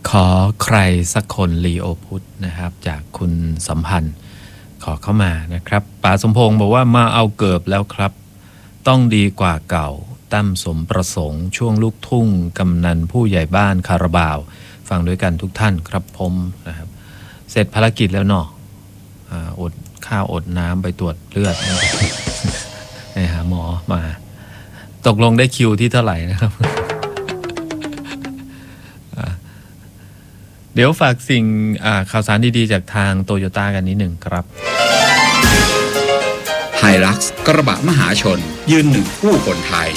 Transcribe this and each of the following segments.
ขอใครสักคนลีโอพุทธนะครับจากคุณสัมพันธ์ขอเข้ามานะครับป๋าสมพงษ์บอกว่ามาเอาเกิบแล้วครับต้องดีกว่าเก่าตั้มสมประสงค์ช่วงลูกทุ่งกำนันผู้ใหญ่บ้านคาราบาวฟังด้วยกันทุกท่านครับผมนะครับเสร็จภารกิจแล้วเนาะอดข้าวอดน้ำไปตรวจเลือดไปหาหมอมาตกลงได้คิวที่เท่าไหร่นะครับเดี๋ยวฝากสิ่งข่าวสารดีๆจากทางโตโยต้ากันนิดหนึ่งครับไฮลักซ์กระบะมหาชนยืนหนึ่งคู่คนไทย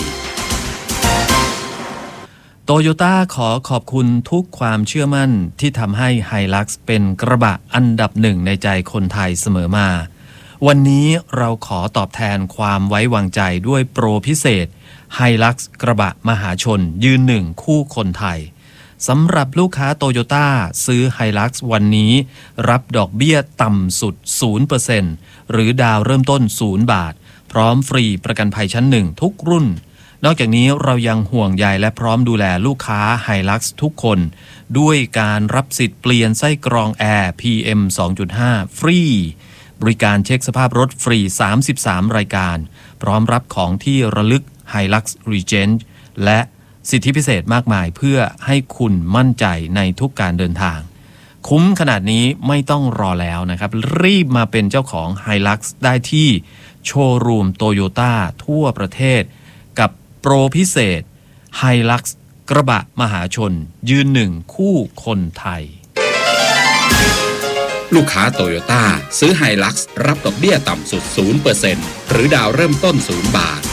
โตโยต้าขอขอบคุณทุกความเชื่อมั่นที่ทำให้ไฮลักซ์เป็นกระบะอันดับหนึ่งในใจคนไทยเสมอมาวันนี้เราขอตอบแทนความไว้วางใจด้วยโปรพิเศษไฮลักซ์กระบะมหาชนยืนหนึ่งคู่คนไทยสำหรับลูกค้าโตโยต้าซื้อไฮลักซ์วันนี้รับดอกเบี้ยต่ำสุด 0% หรือดาวเริ่มต้น0 บาทพร้อมฟรีประกันภัยชั้นหนึ่งทุกรุ่นนอกจากนี้เรายังห่วงใยและพร้อมดูแลลูกค้าไฮลักซ์ทุกคนด้วยการรับสิทธิ์เปลี่ยนไส้กรองแอร์ PM 2.5 ฟรีบริการเช็คสภาพรถฟรี33รายการพร้อมรับของที่ระลึก Hilux Regent และสิทธิพิเศษมากมายเพื่อให้คุณมั่นใจในทุกการเดินทางคุ้มขนาดนี้ไม่ต้องรอแล้วนะครับรีบมาเป็นเจ้าของ Hilux ได้ที่โชว์รูมโตโยต้าทั่วประเทศกับโปรพิเศษ Hilux กระบะมหาชนยืนหนึ่งคู่คนไทยลูกค้าโตโยต้าซื้อไฮลักซ์รับดอกเบี้ยต่ำสุด 0% หรือดาวเริ่มต้น0 บาท